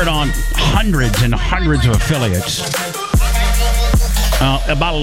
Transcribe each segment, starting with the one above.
heard on hundreds and hundreds of affiliates. About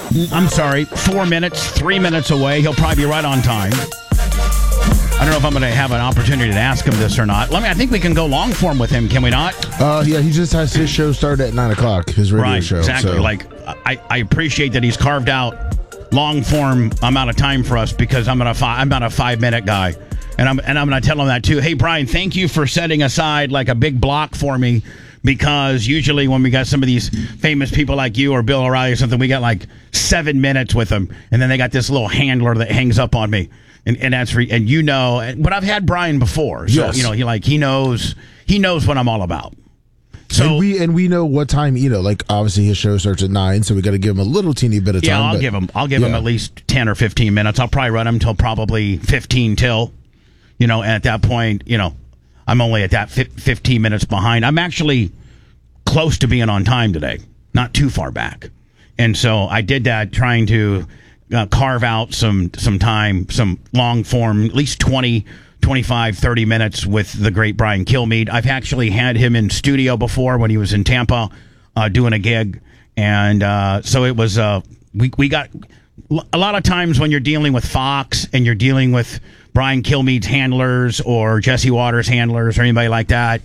4 minutes, 3 minutes away. He'll probably be right on time. I don't know if I'm going to have an opportunity to ask him this or not. I think we can go long form with him, can we not? Yeah, he just has his show started at 9 o'clock, his radio show. Exactly. So. I appreciate that he's carved out long form amount of time for us because I'm not a 5-minute guy. And I'm going to tell him that too. Hey, Brian, thank you for setting aside like a big block for me, because usually when we got some of these famous people like you or Bill O'Reilly or something, we got like 7 minutes with them, and then they got this little handler that hangs up on me, and that's but I've had Brian before, so yes. he knows what I'm all about. So and we know what time, obviously his show starts at 9, so we got to give him a little teeny bit of time. Yeah, I'll give him at least 10 or 15 minutes. I'll probably run him till probably 15 till. And at that point, I'm only at that 15 minutes behind. I'm actually close to being on time today, not too far back. And so I did that trying to carve out some time, some long form, at least 20, 25, 30 minutes with the great Brian Kilmeade. I've actually had him in studio before when he was in Tampa doing a gig. And so it was, we got a lot of times when you're dealing with Fox and you're dealing with Brian Kilmeade's handlers or Jesse Waters' handlers or anybody like that,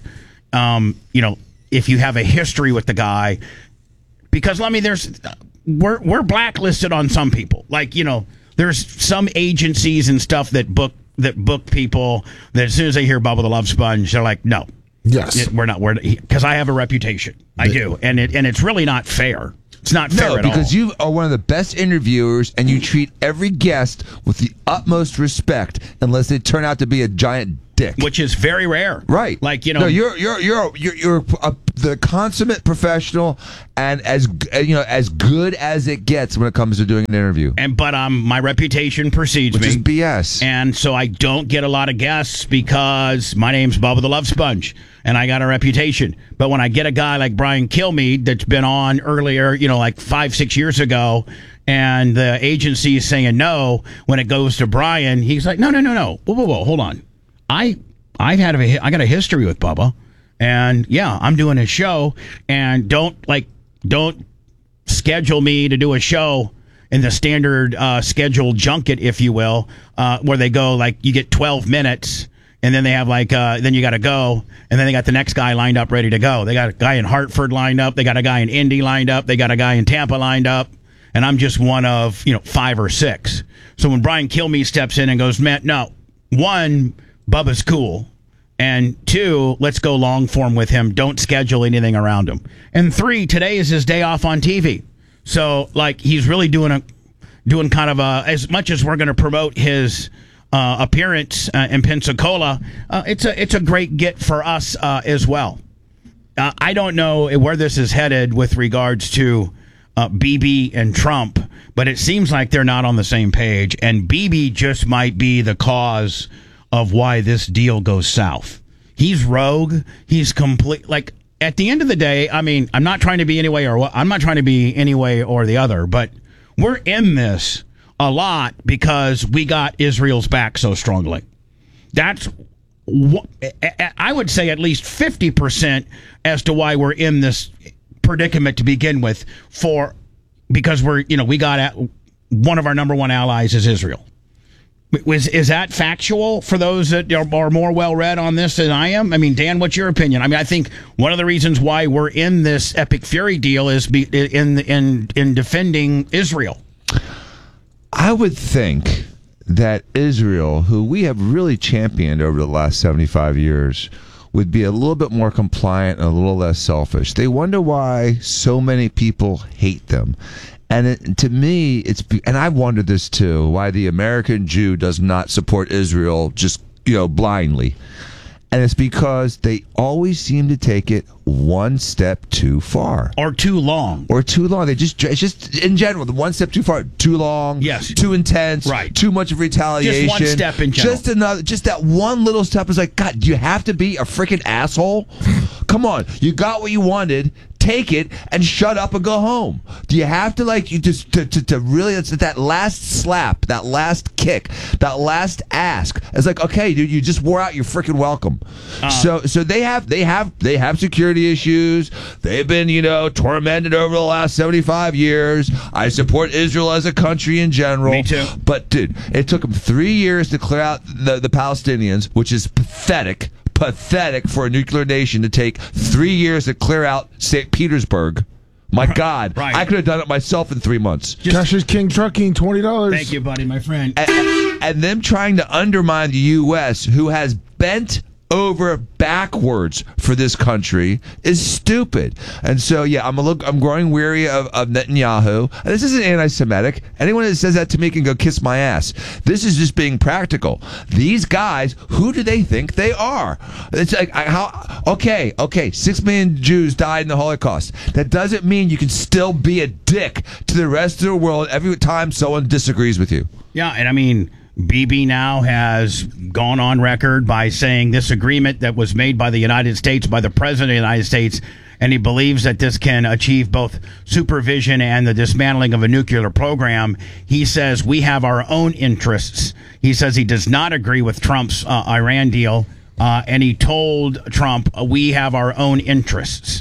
if you have a history with the guy, because we're blacklisted on some people. There's some agencies and stuff that book people that as soon as they hear Bubba the Love Sponge, they're like, no, yes, we're not, because I have a reputation. I do, and it's really not fair. It's not fair at all. No, because you are one of the best interviewers, and you treat every guest with the utmost respect, unless they turn out to be a giant dick, which is very rare. Right? No, you're the consummate professional, and as good as it gets when it comes to doing an interview. But my reputation precedes me, which is BS. And so I don't get a lot of guests because my name's Bubba the Love Sponge, and I got a reputation. But when I get a guy like Brian Kilmeade that's been on earlier, like 5-6 years ago, and the agency is saying no, when it goes to Brian, he's like, no, whoa, hold on. I got a history with Bubba, and yeah, I'm doing a show, and don't schedule me to do a show in the standard scheduled junket, if you will, where they go you get 12 minutes. And then they have then you got to go. And then they got the next guy lined up, ready to go. They got a guy in Hartford lined up. They got a guy in Indy lined up. They got a guy in Tampa lined up. And I'm just one of, 5 or 6. So when Brian Kilmeade steps in and goes, man, no, 1, Bubba's cool. And 2, let's go long form with him. Don't schedule anything around him. And 3, today is his day off on TV. So he's really doing kind of as much as we're going to promote his appearance in Pensacola, it's a great get for us as well. I don't know where this is headed with regards to Bibi and Trump, but it seems like they're not on the same page, and Bibi just might be the cause of why this deal goes south. He's rogue. He's complete. At the end of the day, I'm not trying to be any way or the other, but we're in this a lot because we got Israel's back so strongly. That's, I would say, at least 50% as to why we're in this predicament to begin with. Because we got one of our number one allies is Israel. Is that factual for those that are more well read on this than I am? Dan, what's your opinion? I think one of the reasons why we're in this epic fury deal is in defending Israel. I would think that Israel, who we have really championed over the last 75 years, would be a little bit more compliant and a little less selfish. They wonder why so many people hate them. And to me, and I've wondered this too, why the American Jew does not support Israel just, blindly. And it's because they always seem to take it one step too far. Or too long. It's just, in general, the one step too far, too long, yes, too intense, right, too much of retaliation. Just one step in general. Just that one little step is God, do you have to be a freaking asshole? Come on, you got what you wanted. take it and shut up and go home? Do you have to you just to really? It's that last slap, that last kick, that last ask. It's like, okay, dude, you just wore out your freaking welcome. So they have security issues. They've been tormented over the last 75 years. I support Israel as a country in general. Me too. But dude, it took them 3 years to clear out the Palestinians, which is pathetic for a nuclear nation to take 3 years to clear out St. Petersburg. My God, right. I could have done it myself in 3 months. Cash is King Trucking, $20. Thank you, buddy, my friend. And them trying to undermine the U.S., who has bent over backwards for this country, is stupid. And so, yeah, I'm growing weary of Netanyahu. And this isn't anti-Semitic. Anyone that says that to me can go kiss my ass. This is just being practical. These guys, who do they think they are? It's like, okay, 6 million Jews died in the Holocaust. That doesn't mean you can still be a dick to the rest of the world every time someone disagrees with you. Yeah, and I mean, Bibi now has gone on record by saying this agreement that was made by the United States, by the President of the United States, and he believes that this can achieve both supervision and the dismantling of a nuclear program. He says we have our own interests. He says he does not agree with Trump's Iran deal, and he told Trump, we have our own interests.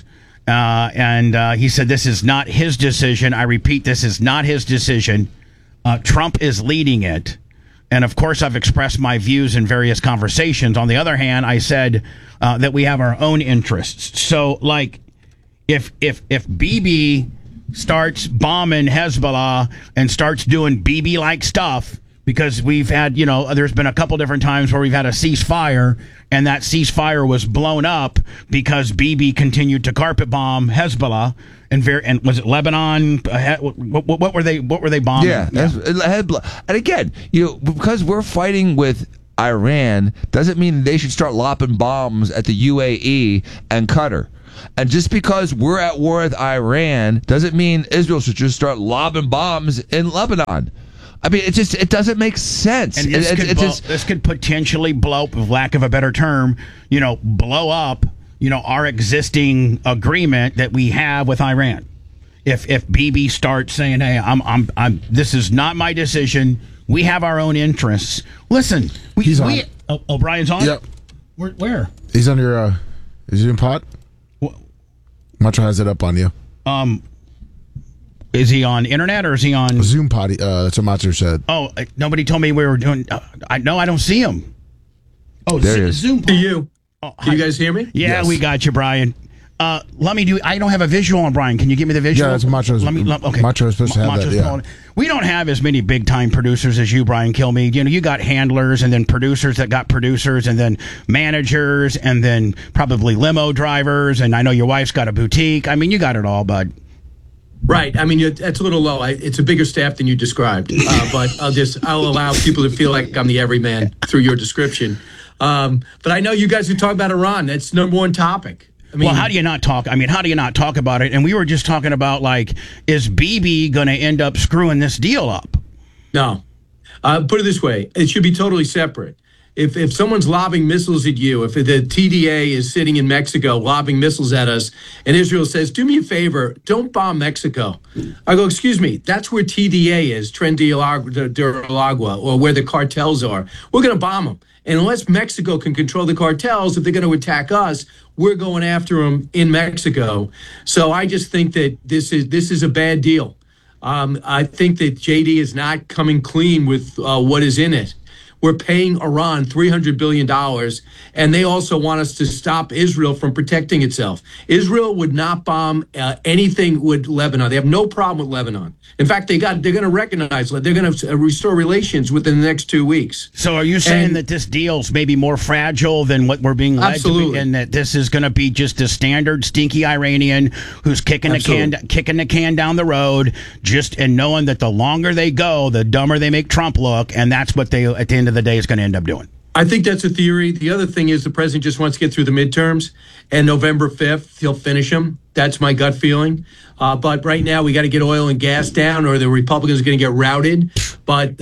And he said this is not his decision. I repeat, this is not his decision. Trump is leading it. And, of course, I've expressed my views in various conversations. On the other hand, I said that we have our own interests. So, if Bibi starts bombing Hezbollah and starts doing Bibi-like stuff, because we've had, there's been a couple different times where we've had a ceasefire, and that ceasefire was blown up because Bibi continued to carpet bomb Hezbollah. And was it Lebanon? What were they bombing? Yeah. And again, because we're fighting with Iran, doesn't mean they should start lopping bombs at the UAE and Qatar. And just because we're at war with Iran doesn't mean Israel should just start lobbing bombs in Lebanon. I mean, it doesn't make sense. And this could potentially blow, for lack of a better term, blow up our existing agreement that we have with Iran. If Bibi starts saying, "Hey, I'm this is not my decision. We have our own interests." Listen, he's on. Brian's on. Yep. Where? He's on your Zoom pod. Macho has it up on you. Is he on internet or is he on Zoom pod? That's what Macho said. Oh, nobody told me we were doing. I don't see him. Oh, there he is. Zoom. To you. Can you guys hear me? Yeah, Yes. we got you, Brian. Let me do. I don't have a visual on Brian. Can you give me the visual? Yeah, that's Macho's. Okay. Macho is supposed to have that. Yeah. We don't have as many big time producers as you, Brian Kilmeade. You got handlers and then producers that got producers and then managers and then probably limo drivers. And I know your wife's got a boutique. I mean, you got it all, bud. Right. I mean, that's a little low. It's a bigger staff than you described. But I'll allow people to feel like I'm the everyman through your description. But I know you guys are talking about Iran. That's number one topic. I mean, well, how do you not talk? I mean, how do you not talk about it? And we were just talking about, is Bibi going to end up screwing this deal up? No. Put it this way. It should be totally separate. If someone's lobbing missiles at you, if the TDA is sitting in Mexico lobbing missiles at us, and Israel says, do me a favor, don't bomb Mexico. I go, excuse me, that's where TDA is, Tren de Aragua, or where the cartels are. We're going to bomb them. And unless Mexico can control the cartels, if they're going to attack us, we're going after them in Mexico. So I just think that this is a bad deal. I think that JD is not coming clean with what is in it. We're paying Iran $300 billion, and they also want us to stop Israel from protecting itself. Israel would not bomb anything with Lebanon. They have no problem with Lebanon. In fact, they're going to recognize, they're going to restore relations within the next 2 weeks. So are you saying that this deal's maybe more fragile than what we're being led to be, and that this is going to be just a standard stinky Iranian who's kicking the can down the road, and knowing that the longer they go, the dumber they make Trump look, and that's what they, at the end of the day, is going to end up doing? I think that's a theory. The other thing is the president just wants to get through the midterms, and November 5th, he'll finish them. That's my gut feeling. But right now, we got to get oil and gas down, or the Republicans are going to get routed. But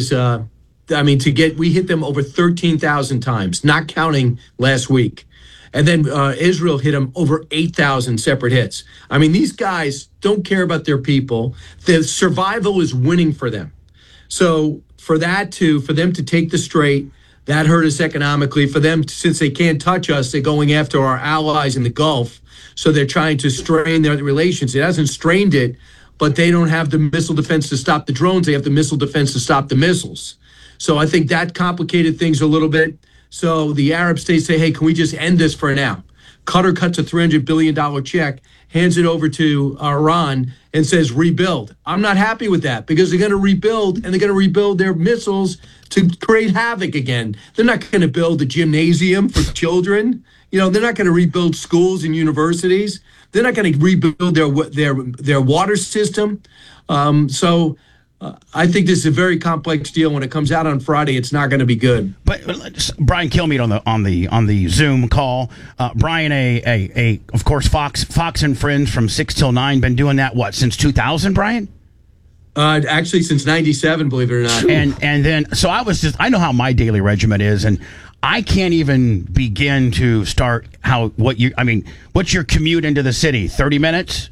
we hit them over 13,000 times, not counting last week. And then Israel hit them over 8,000 separate hits. I mean, these guys don't care about their people. The survival is winning for them. So for them to take the strait, that hurt us economically. For them, since they can't touch us, they're going after our allies in the Gulf. So they're trying to strain their relations. It hasn't strained it, but they don't have the missile defense to stop the drones. They have the missile defense to stop the missiles. So I think that complicated things a little bit. So the Arab states say, hey, can we just end this for now? Qatar cuts a $300 billion check, hands it over to Iran, and says rebuild. I'm not happy with that because they're going to rebuild, and they're going to rebuild their missiles to create havoc again. They're not going to build a gymnasium for children. You know, they're not going to rebuild schools and universities. They're not going to rebuild their water system. I think this is a very complex deal. When it comes out on Friday, it's not going to be good. But Brian Kilmeade on the Zoom call. Brian, of course, Fox and Friends from 6 till 9, been doing that since 2000, Brian? Actually, since '97, believe it or not. And then so I know how my daily regimen is, and I can't even begin to start what's your commute into the city? 30 minutes?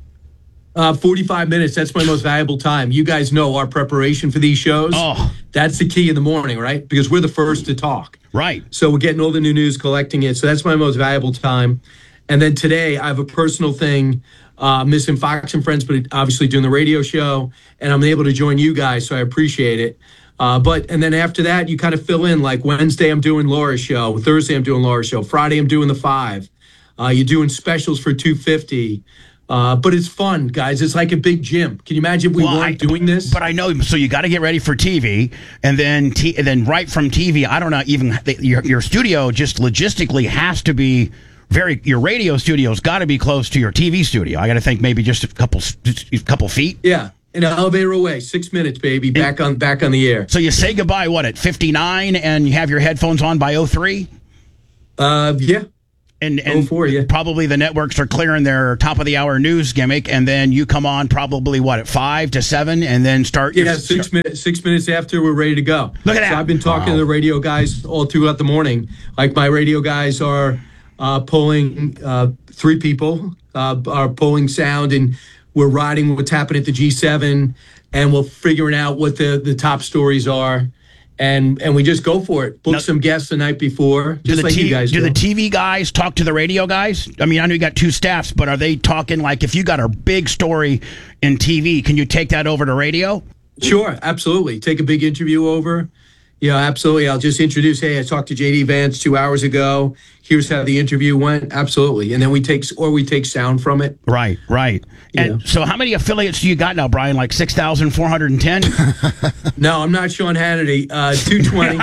45 minutes. That's my most valuable time. You guys know our preparation for these shows. Oh. That's the key in the morning, right? Because we're the first to talk. Right. So we're getting all the new news, collecting it. So that's my most valuable time. And then today I have a personal thing, missing Fox and Friends, but obviously doing the radio show. And I'm able to join you guys, so I appreciate it. And then after that, you kind of fill in. Like Wednesday, I'm doing Laura's show. Thursday, I'm doing Laura's show. Friday, I'm doing the 5. You're doing specials for $250. But it's fun, guys. It's like a big gym. Can you imagine if we weren't doing this? But I know. So you got to get ready for TV, and then right from TV, I don't know. Even your studio just logistically has to be your radio studio's got to be close to your TV studio. I got to think maybe just a couple feet. Yeah. An elevator away, 6 minutes, baby. Back on the air. So you say goodbye at 59, and you have your headphones on by 03? Yeah. And 04, yeah. Probably the networks are clearing their top of the hour news gimmick, and then you come on probably at 5 to 7, and then start. Yeah, 6 minutes. 6 minutes after we're ready to go. Look at that! So I've been talking to the radio guys all throughout the morning. Like my radio guys are pulling 3 people are pulling sound, and we're riding what's happening at the G7, and we're figuring out what the top stories are. And we just go for it. Book some guests the night before, just like you guys do. Do the TV guys talk to the radio guys? I mean, I know you got 2 staffs, but are they talking like if you got a big story in TV, can you take that over to radio? Sure, absolutely. Take a big interview over. Yeah, absolutely. I'll just introduce, hey, I talked to JD Vance 2 hours ago. Here's how the interview went. Absolutely. And then we take sound from it. Right. And so how many affiliates do you got now, Brian? Like 6,410? No, I'm not Sean Hannity. 220.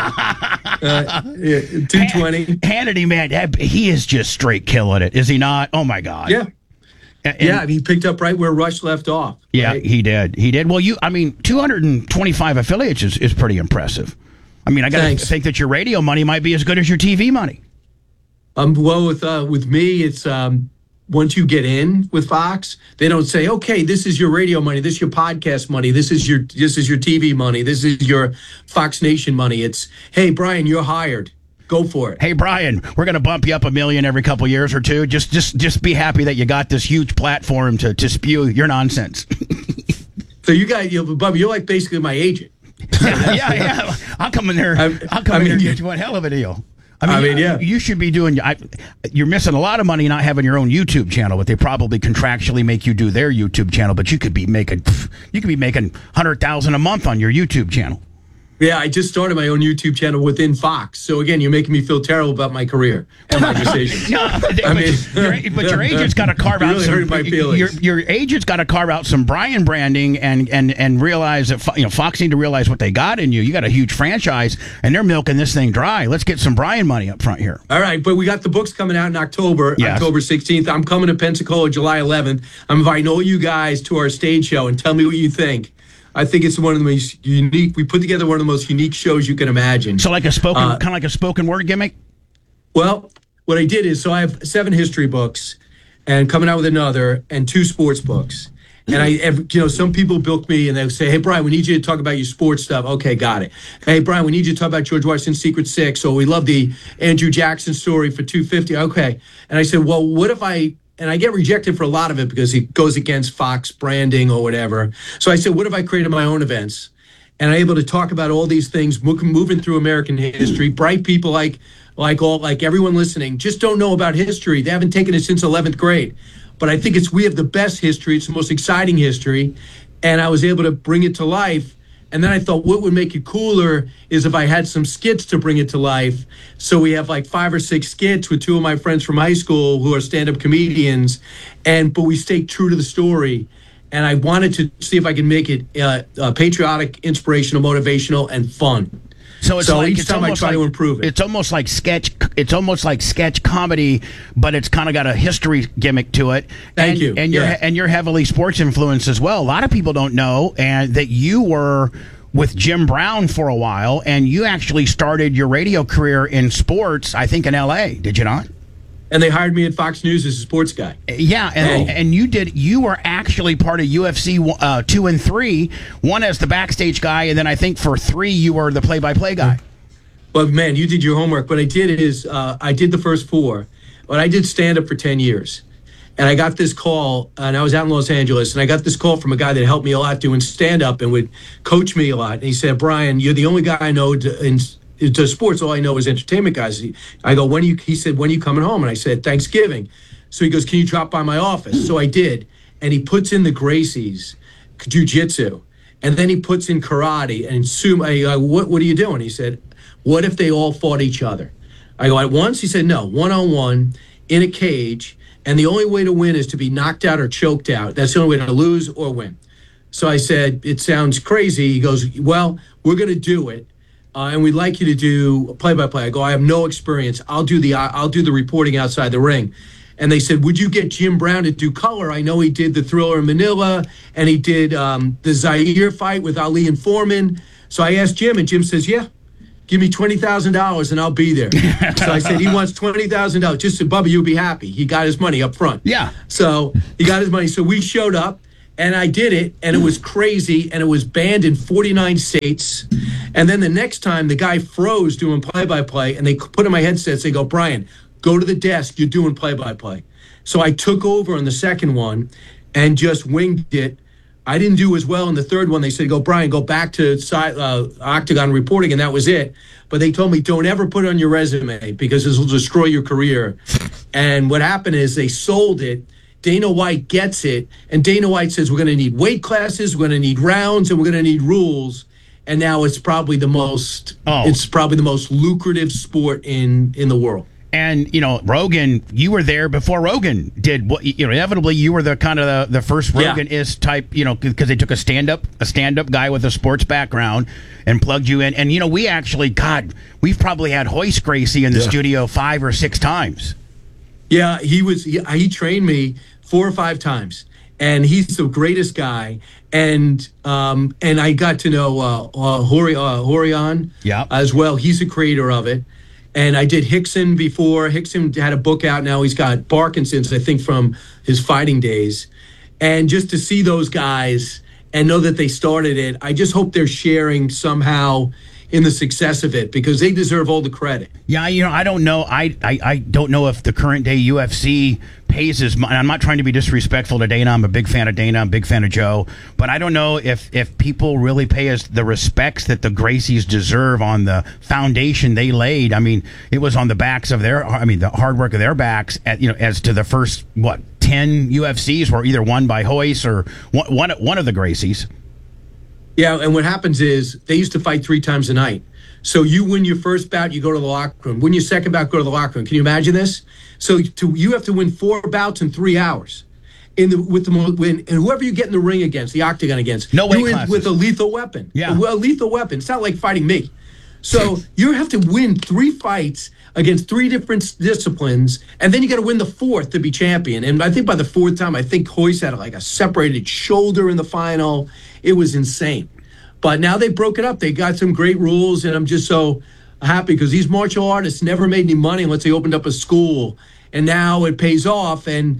220. Hannity, man, he is just straight killing it, is he not? Oh, my God. Yeah. And he picked up right where Rush left off. Yeah, right? he did. Well, 225 affiliates is pretty impressive. I mean, I got to think that your radio money might be as good as your TV money. Well, with me, it's once you get in with Fox, they don't say, okay, this is your radio money, this is your podcast money, this is your TV money, this is your Fox Nation money. It's, hey, Brian, you're hired. Go for it. Hey, Brian, we're going to bump you up $1 million every couple years or two. Just be happy that you got this huge platform to spew your nonsense. So Bubba, you're like basically my agent. Yeah. I'll come in there. I'll come in there and get you one hell of a deal. I mean, yeah. You should be doing. You're missing a lot of money not having your own YouTube channel, but they probably contractually make you do their YouTube channel. But you could be making $100,000 a month on your YouTube channel. Yeah, I just started my own YouTube channel within Fox. So again, you're making me feel terrible about my career and my decisions. Your agent's got to carve out some. My feelings. Your agent's got to carve out some Brian branding and realize that Fox need to realize what they got in you. You got a huge franchise, and they're milking this thing dry. Let's get some Brian money up front here. All right, but we got the books coming out in October, yes. October 16th. I'm coming to Pensacola July 11th. I'm inviting all you guys to our stage show and tell me what you think. I think it's one of the most unique. We put together one of the most unique shows you can imagine. So, kind of like a spoken word gimmick. Well, what I did is, so I have 7 history books, and coming out with another, and 2 sports books, And some people book me and they'll say, hey, Brian, we need you to talk about your sports stuff. Okay, got it. Hey, Brian, we need you to talk about George Washington's Secret Six. So we love the Andrew Jackson story for 250. Okay. And I said, well, what if and I get rejected for a lot of it because it goes against Fox branding or whatever. So I said, what if I created my own events? And I'm able to talk about all these things, moving through American history. Bright people like everyone listening just don't know about history. They haven't taken it since 11th grade. But I think we have the best history. It's the most exciting history. And I was able to bring it to life. And then I thought what would make it cooler is if I had some skits to bring it to life. So we have like 5 or 6 skits with 2 of my friends from high school who are stand-up comedians. But we stayed true to the story. And I wanted to see if I could make it patriotic, inspirational, motivational, and fun. So each time I try to improve it. It's almost like sketch. It's almost like sketch comedy, but it's kind of got a history gimmick to it. Thank you. And you're heavily sports influenced as well. A lot of people don't know that you were with Jim Brown for a while, and you actually started your radio career in sports. I think in L.A. Did you not? And they hired me at Fox News as a sports guy. Yeah, and you were actually part of UFC 2 and 3, one as the backstage guy, and then I think for 3 you were the play-by-play guy. But man, you did your homework. What I did is I did the first 4, but I did stand-up for 10 years. And I got this call, and I was out in Los Angeles, and I got this call from a guy that helped me a lot doing stand-up and would coach me a lot. And he said, Brian, you're the only guy I know to sports, all I know is entertainment guys. I go, he said, when are you coming home? And I said, Thanksgiving. So he goes, can you drop by my office? So I did. And he puts in the Gracies, jiu-jitsu. And then he puts in karate and sumo. I go, what are you doing? He said, what if they all fought each other? I go, at once? He said, no, one-on-one in a cage. And the only way to win is to be knocked out or choked out. That's the only way to lose or win. So I said, it sounds crazy. He goes, well, we're going to do it. And we'd like you to do play-by-play. I go, I have no experience. I'll do the reporting outside the ring. And they said, would you get Jim Brown to do color? I know he did the Thriller in Manila, and he did the Zaire fight with Ali and Foreman. So I asked Jim, and Jim says, yeah, give me $20,000 and I'll be there. So I said, he wants $20,000. Just so Bubba, you'll be happy. He got his money up front. Yeah. So he got his money. So we showed up. And I did it, and it was crazy, and it was banned in 49 states. And then the next time, the guy froze doing play-by-play, and they put in my headsets. They go, Brian, go to the desk. You're doing play-by-play. So I took over on the second one and just winged it. I didn't do as well in the third one. They said, go, Brian, go back to Octagon reporting, and that was it. But they told me, don't ever put it on your resume because this will destroy your career. And what happened is they sold it. Dana White gets it, and Dana White says we're going to need weight classes, we're going to need rounds, and we're going to need rules. And now it's probably the most lucrative sport in the world. And Rogan, you were there before Rogan did what. Inevitably, you were the kind of the first Rogan-ist type. Because they took a stand-up guy with a sports background and plugged you in. And we actually, we've probably had Hoist Gracie in the studio 5 or 6 times. Yeah, he trained me 4 or 5 times, and he's the greatest guy. And I got to know Horion as well. He's the creator of it. And I did Hickson before. Hickson had a book out. Now he's got Parkinson's, I think, from his fighting days. And just to see those guys and know that they started it, I just hope they're sharing somehow in the success of it because they deserve all the credit. Yeah, I don't know. I don't know if the current day UFC pays as much. I'm not trying to be disrespectful to Dana. I'm a big fan of Dana. I'm a big fan of Joe. But I don't know if people really pay us the respects that the Gracies deserve on the foundation they laid. I mean, it was on the backs of the hard work of their backs. As to the first 10 UFCs were either won by Hoist or one of the Gracies. Yeah, and what happens is they used to fight 3 times a night. So you win your first bout, you go to the locker room. Win your second bout, go to the locker room. Can you imagine this? So you have to win 4 bouts in 3 hours. And whoever you get in the ring against, the octagon against, no weight you win classes. with a lethal weapon. Yeah, a lethal weapon. It's not like fighting me. So you have to win 3 fights against 3 different disciplines, and then you got to win the 4th to be champion. And I think by the 4th time, I think Hoist had like a separated shoulder in the final. It was insane. But now they broke it up. They got some great rules, and I'm just so happy because these martial artists never made any money unless they opened up a school. And now it pays off, and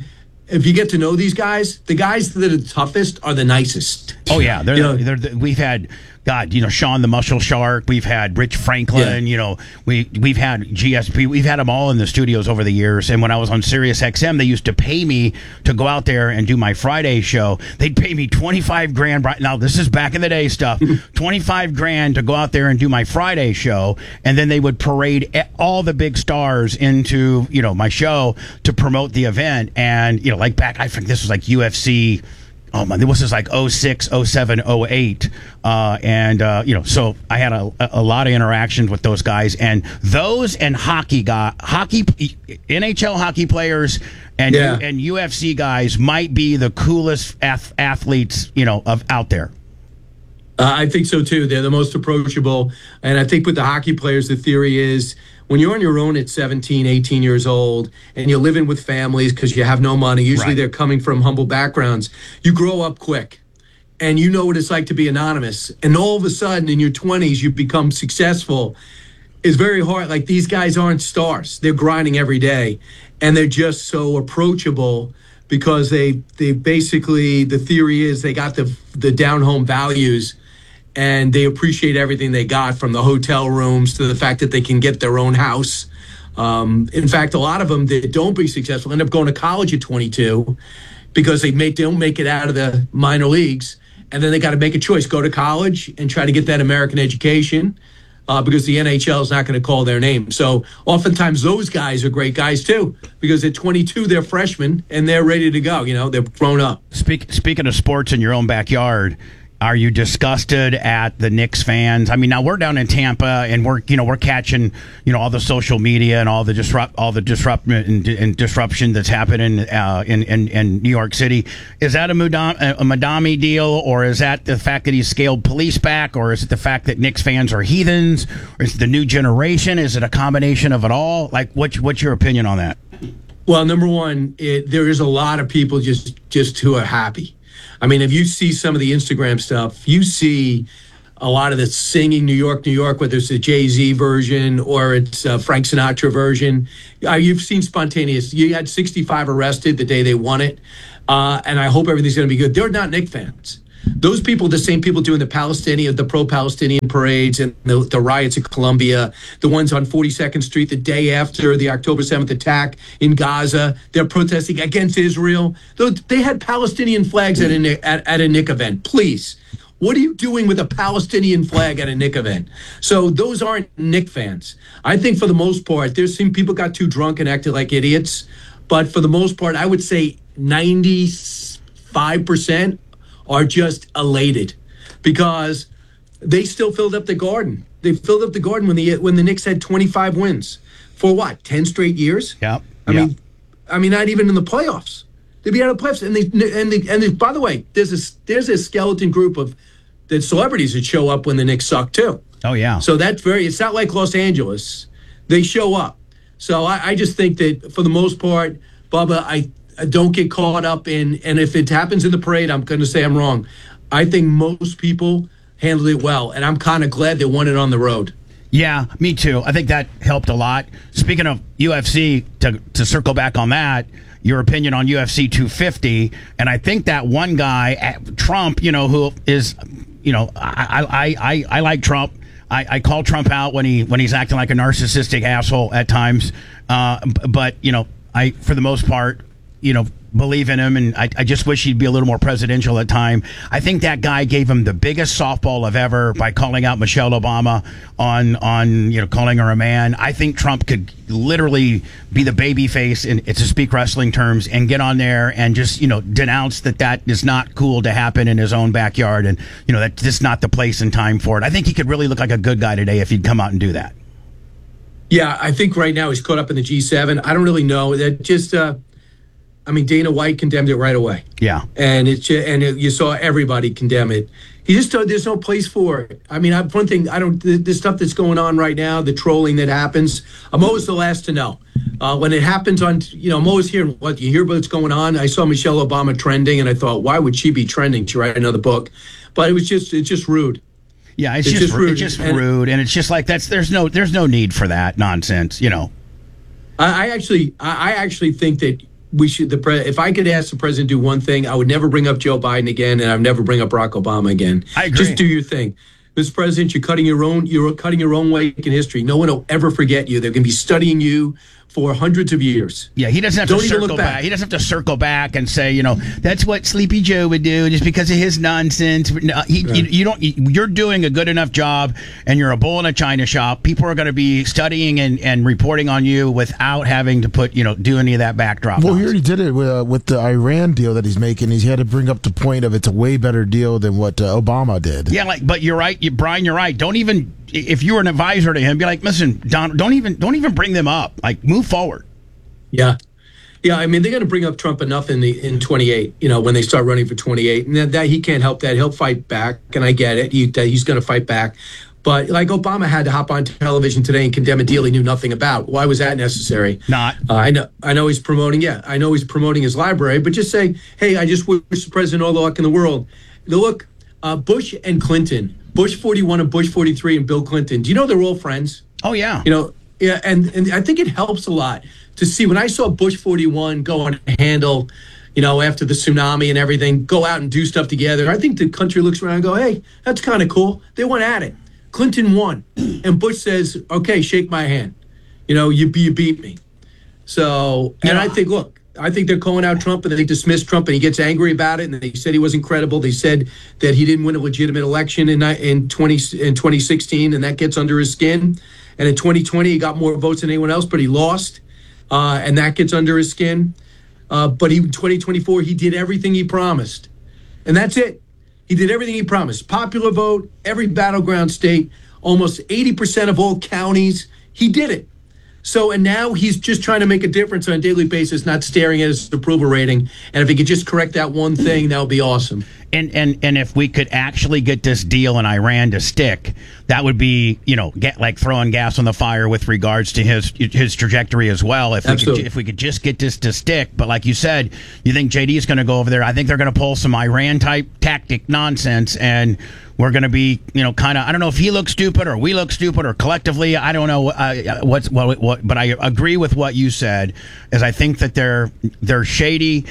if you get to know these guys, the guys that are the toughest are the nicest. Oh yeah, You know, we've had Sean the Muscle Shark, we've had Rich Franklin, we've had GSP, we've had them all in the studios over the years. And when I was on Sirius XM, they used to pay me to go out there and do my Friday show. They'd pay me $25,000. Right now, this is back in the day stuff. $25,000 to go out there and do my Friday show, and then they would parade all the big stars into my show to promote the event. And like back, I think this was like UFC. Oh man, this was like 06, 07, 08. So I had a lot of interactions with those guys, and NHL hockey players and UFC guys might be the coolest athletes, of out there. I think so too. They're the most approachable. And I think with the hockey players, the theory is when you're on your own at 17, 18 years old and you're living with families because you have no money, usually they're coming from humble backgrounds, you grow up quick and you know what it's like to be anonymous. And all of a sudden in your 20s, you become successful. It's very hard. Like these guys aren't stars. They're grinding every day and they're just so approachable because they basically, the theory is they got the down home values. And they appreciate everything they got, from the hotel rooms to the fact that they can get their own house. In fact, a lot of them that don't be successful end up going to college at 22 because they don't make it out of the minor leagues. And then they got to make a choice, go to college and try to get that American education because the NHL is not going to call their name. So oftentimes those guys are great guys too, because at 22, they're freshmen and they're ready to go. They're grown up. Speaking of sports in your own backyard, are you disgusted at the Knicks fans? I mean, now we're down in Tampa, and we're catching all the social media and all the disruption that's happening in New York City. Is that a Madami deal, or is that the fact that he's scaled police back, or is it the fact that Knicks fans are heathens, or is it the new generation? Is it a combination of it all? Like, what's your opinion on that? Well, number one, there is a lot of people just who are happy. I mean, if you see some of the Instagram stuff, you see a lot of the singing New York, whether it's the Jay-Z version or it's a Frank Sinatra version. You've seen spontaneous. You had 65 arrested the day they won it. And I hope everything's going to be good. They're not Knicks fans. Those people, the same people doing the pro-Palestinian parades and the riots in Colombia, the ones on 42nd Street the day after the October 7th attack in Gaza, they're protesting against Israel. They had Palestinian flags at a Knick event. Please, what are you doing with a Palestinian flag at a Knick event? So those aren't Knick fans. I think for the most part, there's some people got too drunk and acted like idiots. But for the most part, I would say 95% are just elated because they still filled up the Garden. They filled up the Garden when the Knicks had 25 wins for what, 10 straight years? Yeah. I mean, not even in the playoffs. They'd be out of the playoffs. And they, by the way, there's a skeleton group of the celebrities that show up when the Knicks suck too. Oh yeah. So it's not like Los Angeles. They show up. So I just think that for the most part, Bubba, I don't get caught up in, and if it happens in the parade, I'm going to say I'm wrong. I think most people handled it well, and I'm kind of glad they won it on the road. Yeah, me too. I think that helped a lot. Speaking of UFC, to circle back on that, your opinion on UFC 250, and I think that one guy, Trump, who is, I like Trump. I call Trump out when he's acting like a narcissistic asshole at times, but I, for the most part, believe in him, and I just wish he'd be a little more presidential at time. I think that guy gave him the biggest softball of ever by calling out Michelle Obama on calling her a man. I think Trump could literally be the baby face, and to speak wrestling terms, and get on there and just denounce that is not cool to happen in his own backyard, and that's just not the place and time for it. I think he could really look like a good guy today if he'd come out and do that. Yeah, I think right now he's caught up in the G7. I don't really know that. Just Dana White condemned it right away. Yeah, and you saw everybody condemn it. He just told there's no place for it. I mean, one thing the stuff that's going on right now, the trolling that happens. I'm always the last to know when it happens on. I'm always hearing what you hear about what's going on. I saw Michelle Obama trending, and I thought, why would she be trending to write another book? But it's just rude. Yeah, it's just rude. It's just rude, and it's just like there's no need for that nonsense. I actually think that we should. If I could ask the president to do one thing, I would never bring up Joe Biden again, and I'd never bring up Barack Obama again. I agree. Just do your thing. Mr. President, you're cutting your own way in history. No one will ever forget you. They're going to be studying you for hundreds of years. Yeah, he doesn't have to circle back. He doesn't have to circle back and say, that's what Sleepy Joe would do just because of his nonsense. No, you're doing a good enough job, and you're a bull in a china shop. People are going to be studying and reporting on you without having to do any of that backdrop. Well, he already did it with the Iran deal that he's making. He's had to bring up the point of it's a way better deal than what Obama did. Yeah, but you're right, Brian. You're right. Don't even. If you were an advisor to him, be like, listen, Don, don't even bring them up. Like, move forward. Yeah. I mean, they're going to bring up Trump enough in 28. When they start running for 28, and that he can't help that. He'll fight back, and I get it. He's going to fight back. But like Obama had to hop on television today and condemn a deal he knew nothing about. Why was that necessary? Not. I know he's promoting. Yeah, I know he's promoting his library. But just say, hey, I just wish the president all the luck in the world. Look, Bush and Clinton. Bush 41 and Bush 43 and Bill Clinton. Do you know they're all friends? Oh, yeah. Yeah, and I think it helps a lot to see when I saw Bush 41 go on a handle, after the tsunami and everything, go out and do stuff together. I think the country looks around and go, hey, that's kind of cool. They went at it. Clinton won. And Bush says, okay, shake my hand. You beat me. So, and I think, look, I think they're calling out Trump, and they dismiss Trump, and he gets angry about it, and they said he wasn't credible. They said that he didn't win a legitimate election in 2016, and that gets under his skin. And in 2020, he got more votes than anyone else, but he lost, and that gets under his skin. But in 2024, he did everything he promised, and that's it. He did everything he promised. Popular vote, every battleground state, almost 80% of all counties. He did it. So, and now he's just trying to make a difference on a daily basis, not staring at his approval rating. And if he could just correct that one thing, that would be awesome. And if we could actually get this deal in Iran to stick, that would be, like throwing gas on the fire with regards to his trajectory as well. If we could just get this to stick. But like you said, you think JD is going to go over there. I think they're going to pull some Iran type tactic nonsense, and we're going to be, kind of, I don't know if he looks stupid or we look stupid or collectively, I don't know what, but I agree with what you said, is I think that they're shady.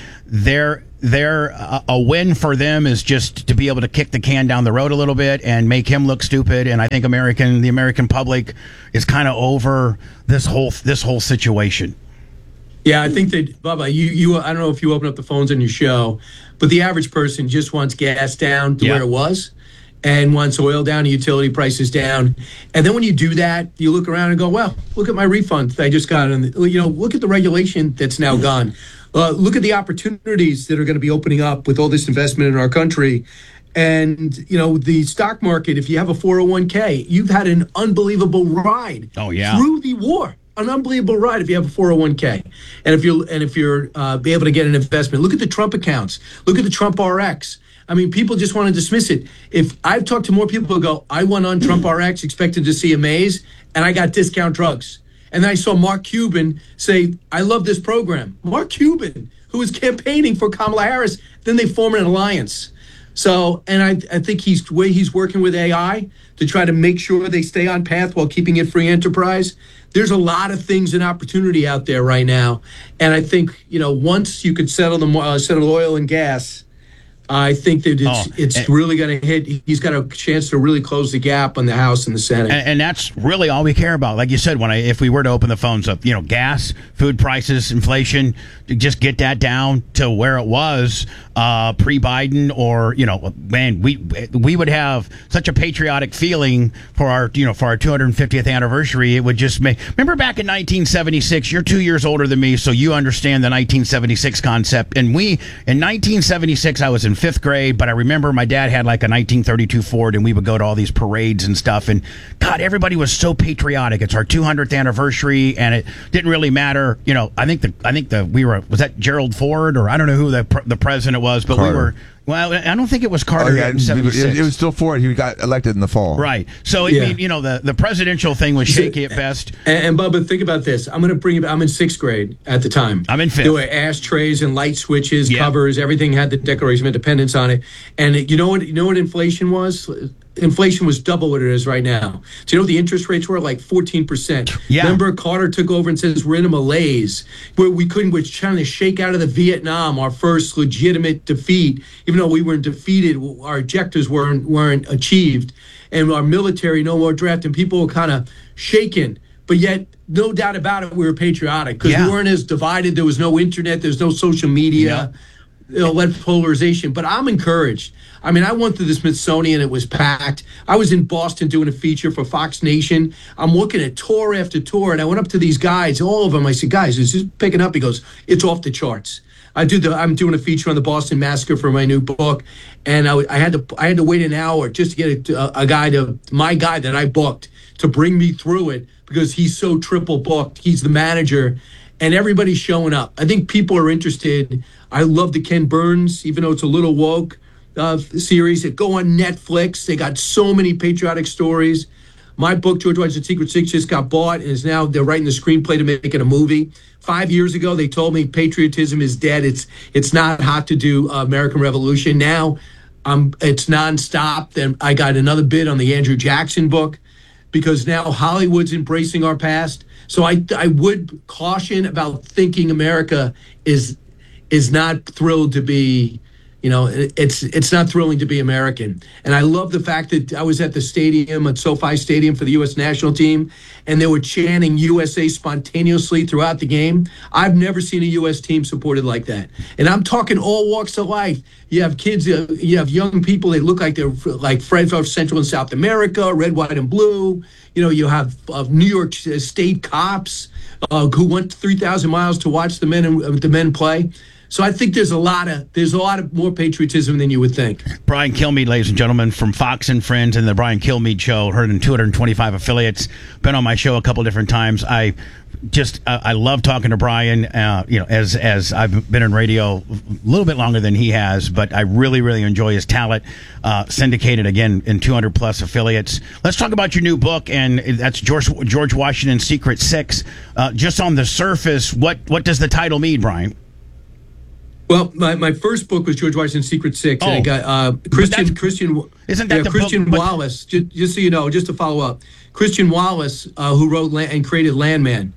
A win for them is just to be able to kick the can down the road a little bit and make him look stupid. And I think the American public is kind of over this whole situation. Yeah, I think that, Bubba, you I don't know if you open up the phones on your show, but the average person just wants gas down to where it was, and wants oil down and utility prices down. And then when you do that, you look around and go, well, look at my refund that I just got. And, look at the regulation that's now gone. Look at the opportunities that are going to be opening up with all this investment in our country. And, the stock market, if you have a 401k, you've had an unbelievable ride through the war. An unbelievable ride if you have a 401k. And if you're be able to get an investment. Look at the Trump accounts. Look at the Trump RX. I mean, people just want to dismiss it. If I've talked to more people who go, I went on Trump RX expected to see a maze, and I got discount drugs. And then I saw Mark Cuban say, I love this program. Mark Cuban, who was campaigning for Kamala Harris, then they form an alliance. So, and I think he's working with AI to try to make sure they stay on path while keeping it free enterprise. There's a lot of things and opportunity out there right now. And I think, once you could settle oil and gas, I think that it's really going to hit. He's got a chance to really close the gap on the House and the Senate, and that's really all we care about. Like you said, if we were to open the phones up, gas, food prices, inflation, to just get that down to where it was pre-Biden, or man, we would have such a patriotic feeling for our 250th anniversary. It would just make. Remember back in 1976. You're 2 years older than me, so you understand the 1976 concept. And in 1976, I was in 5th grade, but I remember my dad had like a 1932 Ford, and we would go to all these parades and stuff. And God, everybody was so patriotic. It's our 200th anniversary, and it didn't really matter. I think was that Gerald Ford, or I don't know who the president was, but Carter. we were. Well, I don't think it was Carter. In 76. It was still Ford. He got elected in the fall. Right. So, the presidential thing was shaky at best. And Bubba, think about this. I'm going to bring it. I'm in 6th grade at the time. I'm in 5th. There were ashtrays and light switches, covers. Everything had the Declaration of Independence on it. And you know what inflation was? inflation was double what it is right now. Do you know what the interest rates were? Like 14%. Yeah. Remember, Carter took over and says we're in a malaise where we're trying to shake out of the Vietnam, our first legitimate defeat, even though we weren't defeated, our objectives weren't achieved, and our military no more draft, and people were kind of shaken. But yet, no doubt about it, we were patriotic because we weren't as divided. There was no internet. There's no social media. Led polarization. But I'm encouraged. I mean, I went to the Smithsonian. It was packed. I was in Boston doing a feature for Fox Nation. I'm looking at tour after tour, and I went up to these guys, all of them. I said, guys, is this picking up? He goes, it's off the charts. I'm doing a feature on the Boston Massacre for my new book, and I had to wait an hour just to get my guy that I booked to bring me through it because he's so triple booked. He's the manager, and everybody's showing up. I think people are interested. I love the Ken Burns, even though it's a little woke series that go on Netflix. They got so many patriotic stories. My book, George Washington's Secret Six, just got bought and they're writing the screenplay to make it a movie. 5 years ago, they told me patriotism is dead. It's not hot to do American Revolution. Now, it's nonstop. Then I got another bid on the Andrew Jackson book because now Hollywood's embracing our past. So I would caution about thinking America is not thrilled to be, it's not thrilling to be American. And I love the fact that I was at the stadium, at SoFi Stadium for the U.S. national team, and they were chanting USA spontaneously throughout the game. I've never seen a U.S. team supported like that. And I'm talking all walks of life. You have kids, you have young people that look like they're like Fred from Central and South America, red, white, and blue. You have New York State cops who went 3,000 miles to watch the men play. So I think there's a lot of more patriotism than you would think. Brian Kilmeade, ladies and gentlemen, from Fox and Friends and the Brian Kilmeade Show, heard in 225 affiliates. Been on my show a couple different times. I love talking to Brian. As I've been in radio a little bit longer than he has, but I really, really enjoy his talent. Syndicated again in 200 plus affiliates. Let's talk about your new book, and that's George Washington's Secret Six. Just on the surface, what does the title mean, Brian? Well, my first book was George Washington's Secret Six, and I got Christian. Isn't that the Christian book, Wallace? Just so you know, just to follow up, Christian Wallace, who wrote and created Landman.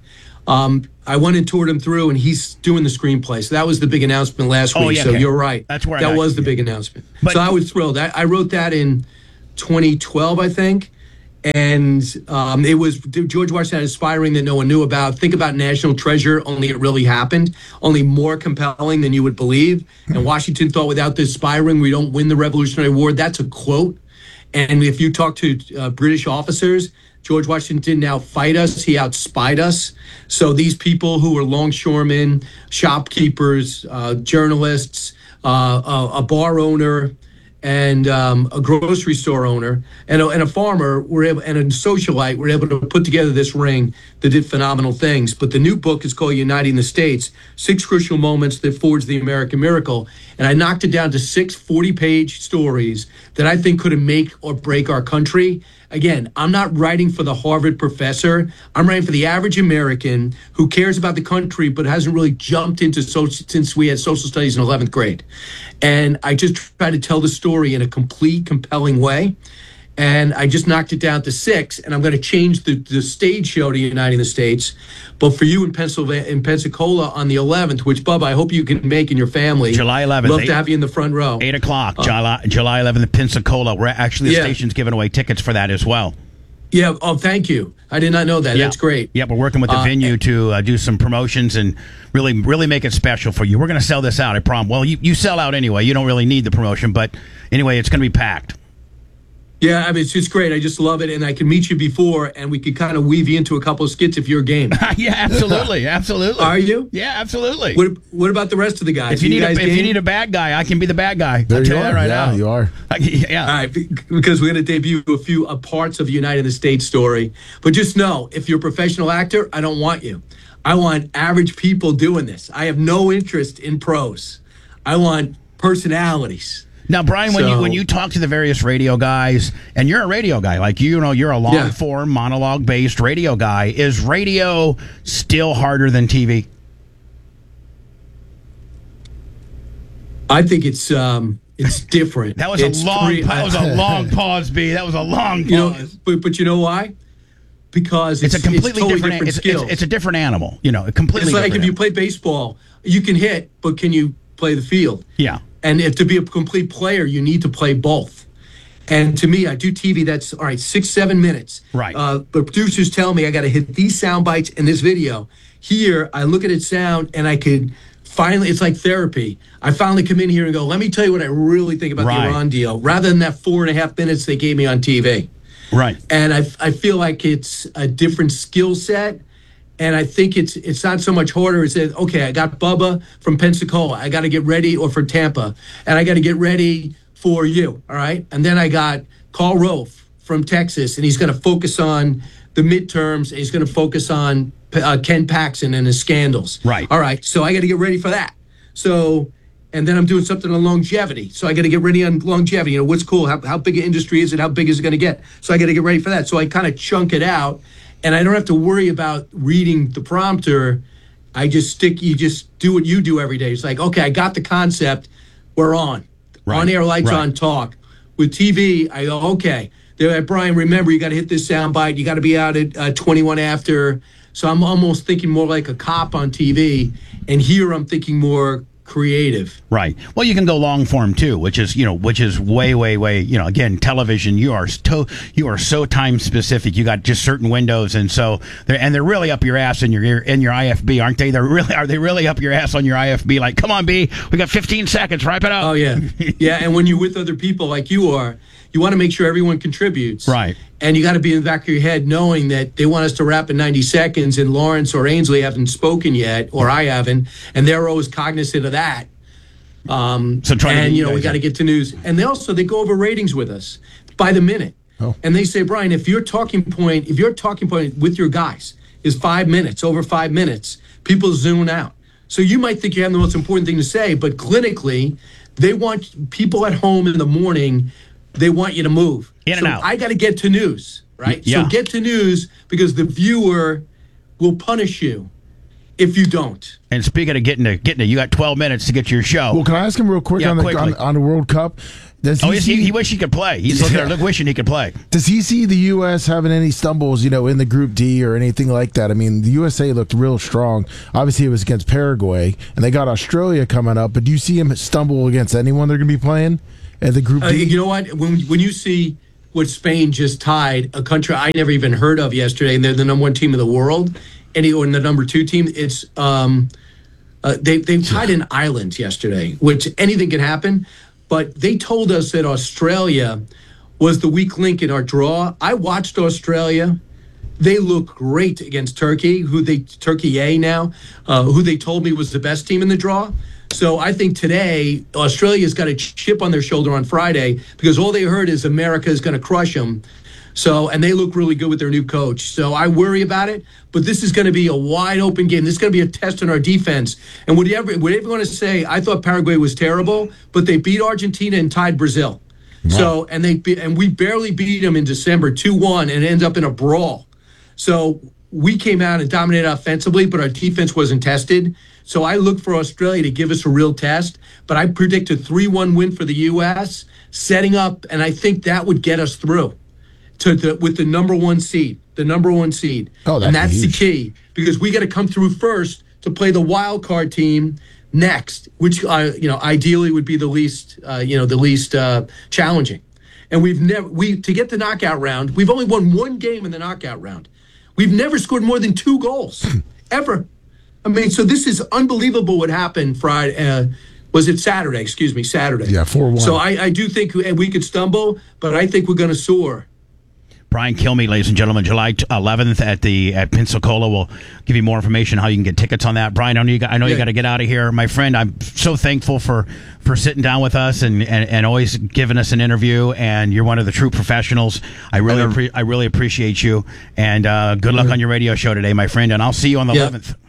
I went and toured him through, and he's doing the screenplay. So that was the big announcement last week. Yeah, so okay. You're right. That's where that was the big announcement. So I was thrilled. I wrote that in 2012, I think. And it was George Washington Aspiring that no one knew about. Think about National Treasure, only it really happened, only more compelling than you would believe. And Washington thought without the aspiring, we don't win the Revolutionary War. That's a quote. And if you talk to British officers, George Washington didn't outfight us, he outspied us. So these people who were longshoremen, shopkeepers, journalists, a bar owner, and a grocery store owner and a farmer and a socialite were able to put together this ring that did phenomenal things. But the new book is called Uniting the States, 6 Crucial Moments That Forged the American Miracle. And I knocked it down to 6 40-page stories that I think could make or break our country. Again, I'm not writing for the Harvard professor. I'm writing for the average American who cares about the country but hasn't really jumped into since we had social studies in 11th grade. And I just try to tell the story in a complete, compelling way. And I just knocked it down to 6, and I'm going to change the stage show to Uniting the States. But for you in Pensacola on the 11th, which, Bubba, I hope you can make in your family. July 11th. Love to have you in the front row. 8 o'clock, July 11th in Pensacola. We're actually, the station's giving away tickets for that as well. Yeah. Oh, thank you. I did not know that. Yeah. That's great. Yeah, we're working with the venue to do some promotions and really make it special for you. We're going to sell this out, I promise. Well, you sell out anyway. You don't really need the promotion, but anyway, it's going to be packed. Yeah, I mean, it's just great. I just love it. And I can meet you before, and we could kind of weave you into a couple of skits if you're game. Yeah, absolutely. Absolutely. Are you? Yeah, absolutely. What about the rest of the guys? If you need a bad guy, I can be the bad guy. There I'll tell you that right yeah, now. You are. Yeah. All right, because we're going to debut a few parts of United the States story. But just know, if you're a professional actor, I don't want you. I want average people doing this. I have no interest in pros. I want personalities. Now, Brian, when you talk to the various radio guys, and you're a radio guy, like you're a long-form, monologue-based radio guy, is radio still harder than TV? I think it's It's different. That was a long pause, B. That was a long pause. But you know why? Because it's a completely totally different skill. It's a different animal. A completely. It's like different if you play baseball, you can hit, but can you play the field? Yeah. And if to be a complete player, you need to play both. And to me, I do TV. That's all right. 6-7 minutes. Right. The producers tell me I got to hit these sound bites in this video. Here, I look at it sound, and I could finally. It's like therapy. I finally come in here and go, let me tell you what I really think about the Iran deal, rather than that 4.5 minutes they gave me on TV. Right. And I feel like it's a different skill set. And I think it's not so much harder. It's that, okay, I got Bubba from Pensacola. I got to get ready, or for Tampa. And I got to get ready for you, all right? And then I got Karl Rove from Texas, and he's going to focus on the midterms. And he's going to focus on Ken Paxton and his scandals. Right. All right, so I got to get ready for that. So, and then I'm doing something on longevity. So I got to get ready on longevity. What's cool? How big an industry is it? How big is it going to get? So I got to get ready for that. So I kind of chunk it out, and I don't have to worry about reading the prompter. You just do what you do every day. It's like, okay, I got the concept. We're on. Right. On air, lights on, talk. With TV, I go, okay. They're like, Brian, remember, you got to hit this sound bite. You got to be out at 21 after. So I'm almost thinking more like a cop on TV. And here I'm thinking more creative. Right. Well, you can go long form too, which is way, again, television. You are so time specific. You got just certain windows, and so they're really up your ass in your IFB, aren't they? Are they really up your ass on your IFB? Like, come on, B, we got 15 seconds. Wrap it up. Oh yeah, yeah. And when you're with other people like you are, you want to make sure everyone contributes. Right. And you got to be in the back of your head knowing that they want us to wrap in 90 seconds, and Lawrence or Ainsley haven't spoken yet, or I haven't, and they're always cognizant of that. We got to get to news. And they go over ratings with us by the minute. Oh. And they say, Brian, if your talking point with your guys is 5 minutes, over 5 minutes, people zoom out. So you might think you have the most important thing to say, but clinically, they want people at home in the morning. They want you to move. In and out. I got to get to news, right? Yeah. So get to news, because the viewer will punish you if you don't. And speaking of getting to, you got 12 minutes to get to your show. Well, can I ask him real quick on the World Cup? He wished he could play. He's looking there wishing he could play. Does he see the U.S. having any stumbles, in the Group D or anything like that? I mean, the USA looked real strong. Obviously, it was against Paraguay, and they got Australia coming up. But do you see him stumble against anyone they're going to be playing at the Group D? You know what? When you see what Spain just tied, a country I never even heard of yesterday, and they're the number 1 team in the world, or the number 2 team, it's they tied an island yesterday, which anything can happen. But they told us that Australia was the weak link in our draw. I watched Australia. They look great against Turkey, Turkey A now, who they told me was the best team in the draw. So I think today Australia's got a chip on their shoulder on Friday, because all they heard is America is going to crush them. So, and they look really good with their new coach. So I worry about it, but this is going to be a wide open game. This is going to be a test on our defense. And whatever you want to say, I thought Paraguay was terrible, but they beat Argentina and tied Brazil. Wow. So, and we barely beat them in December 2-1, and it ends up in a brawl. So we came out and dominated offensively, but our defense wasn't tested. So I look for Australia to give us a real test, but I predict a 3-1 win for the U.S., setting up, and I think that would get us through with the number 1 seed. Oh, that's huge. The key, because we got to come through first to play the wild card team next, which ideally would be the least challenging. And to get the knockout round, we've only won 1 game in the knockout round. We've never scored more than 2 goals ever. I mean, so this is unbelievable what happened Friday. Was it Saturday? Excuse me, Saturday. Yeah, 4-1. So I do think we could stumble, but I think we're going to soar. Brian Kilmeade, ladies and gentlemen, July 11th at Pensacola. We'll give you more information how you can get tickets on that. Brian, I know you got to get out of here, my friend. I'm so thankful for sitting down with us and always giving us an interview. And you're one of the true professionals. I really appreciate you. And good luck on your radio show today, my friend. And I'll see you on the 11th.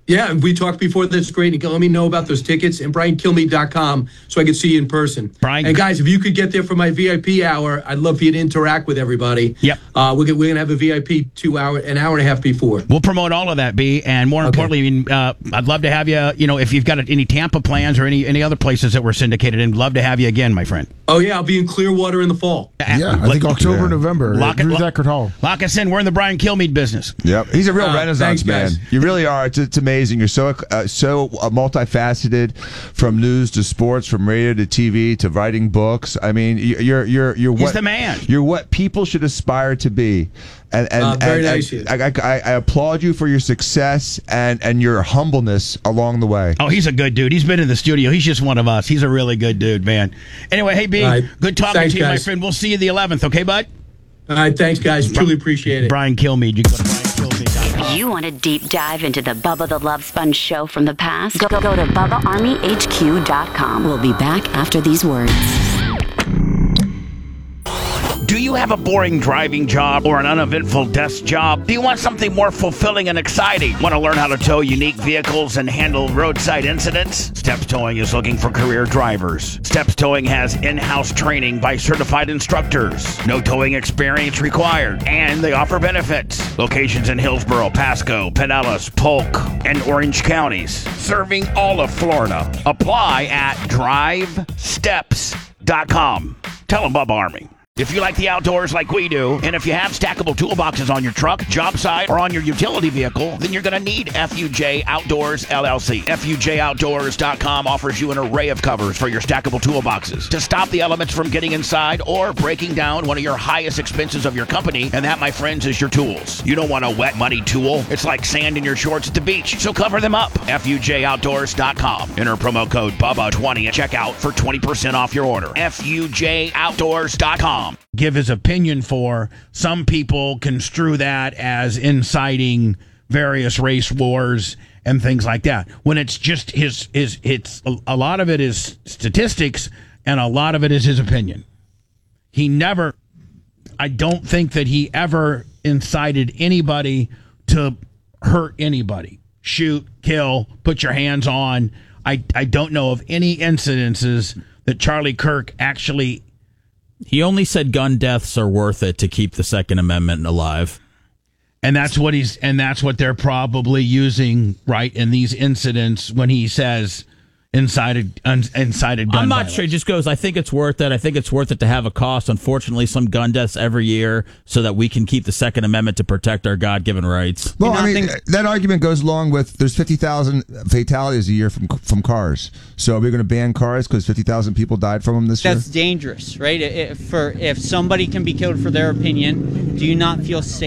Yeah, we talked before. That's great. You can let me know about those tickets and BrianKilmeade.com so I can see you in person. Brian, and guys, if you could get there for my VIP hour, I'd love for you to interact with everybody. Yep. We're gonna have a VIP an hour and a half before. We'll promote all of that, B. And more importantly, I mean, I'd love to have you. You know, if you've got any Tampa plans or any other places that we're syndicated in, love to have you again, my friend. Oh yeah, I'll be in Clearwater in the fall. Yeah, I think October, November. Drew Eckert Hall. Lock us in. We're in the Brian Kilmeade business. Yep, he's a real Renaissance thanks, man. guys. You really are. It's amazing. You're so multifaceted, from news to sports, from radio to TV to writing books. I mean, you're what He's the man. You're what people should aspire to be. And very nice. I applaud you for your success and your humbleness along the way. Oh, he's a good dude. He's been in the studio. He's just one of us. He's a really good dude, man. Anyway, hey, B, good talking Thanks, to you, guys. my friend. We'll see you the 11th, okay, bud? All right, thanks, guys. Truly appreciate it. Brian Kilmeade. You can go to BrianKilmeade.com. You want a deep dive into the Bubba the Love Sponge show from the past? Go to BubbaArmyHQ.com. We'll be back after these words. Do you have a boring driving job or an uneventful desk job? Do you want something more fulfilling and exciting? Want to learn how to tow unique vehicles and handle roadside incidents? Steps Towing is looking for career drivers. Steps Towing has in-house training by certified instructors. No towing experience required. And they offer benefits. Locations in Hillsborough, Pasco, Pinellas, Polk, and Orange counties. Serving all of Florida. Apply at drivesteps.com. Tell them Bubba Army. If you like the outdoors like we do, and if you have stackable toolboxes on your truck, job site, or on your utility vehicle, then you're going to need FUJ Outdoors LLC. FUJOutdoors.com offers you an array of covers for your stackable toolboxes to stop the elements from getting inside or breaking down one of your highest expenses of your company, and that, my friends, is your tools. You don't want a wet, muddy tool. It's like sand in your shorts at the beach, so cover them up. FUJOutdoors.com. Enter promo code BUBBA20 at checkout for 20% off your order. FUJOutdoors.com. Give his opinion for. Some people construe that as inciting various race wars and things like that. When it's just it's a lot of it is statistics and a lot of it is his opinion. I don't think that he ever incited anybody to hurt anybody. Shoot, kill, put your hands on. I don't know of any incidences that Charlie Kirk actually. He only said gun deaths are worth it to keep the Second Amendment alive. And that's what they're probably using, right, in these incidents when he says incited gun I'm not violence. sure. It just goes, I think it's worth it. I think it's worth it to have a cost. Unfortunately, some gun deaths every year so that we can keep the Second Amendment to protect our God-given rights. Well, I mean, that argument goes along with there's 50,000 fatalities a year from cars. So are we going to ban cars because 50,000 people died from them this year? That's dangerous, right? If somebody can be killed for their opinion, do you not feel safe